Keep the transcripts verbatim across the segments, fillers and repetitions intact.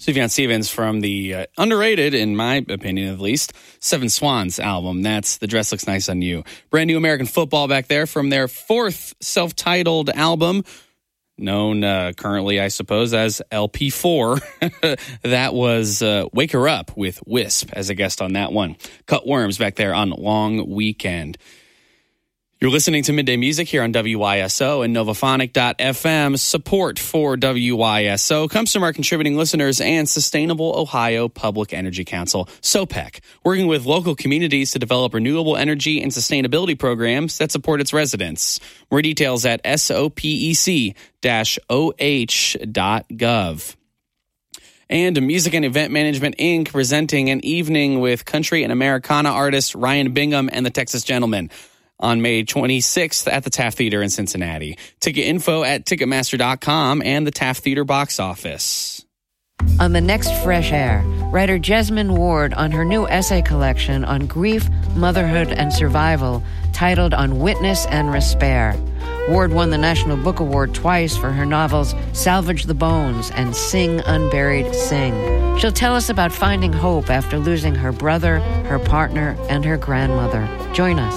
Sufjan Stevens from the uh, underrated, in my opinion at least, Seven Swans album. That's The Dress Looks Nice on You. Brand New American Football back there from their fourth self-titled album, known uh, currently, I suppose, as L P four. That was uh, Wake Her Up with Wisp as a guest on that one. Cut Worms back there on Long Weekend. You're listening to Midday Music here on W Y S O and Novaphonic dot F M. Support for W Y S O comes from our contributing listeners and Sustainable Ohio Public Energy Council, SOPEC, working with local communities to develop renewable energy and sustainability programs that support its residents. More details at sopec dash o h dot gov. And Music and Event Management, Incorporated presenting an evening with country and Americana artist Ryan Bingham and the Texas Gentlemen on May twenty-sixth at the Taft Theater in Cincinnati. Ticket info at ticketmaster dot com and the Taft Theater box office. On the next Fresh Air, writer Jesmyn Ward on her new essay collection on grief, motherhood, and survival titled On Witness and Respair. Ward won the National Book Award twice for her novels Salvage the Bones and Sing Unburied Sing. She'll tell us about finding hope after losing her brother, her partner, and her grandmother. Join us.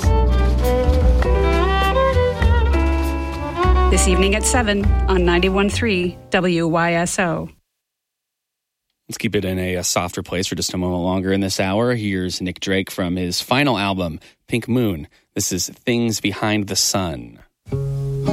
This evening at seven on ninety-one point three W Y S O. Let's keep it in a, a softer place for just a moment longer in this hour. Here's Nick Drake from his final album, Pink Moon. This is Things Behind the Sun.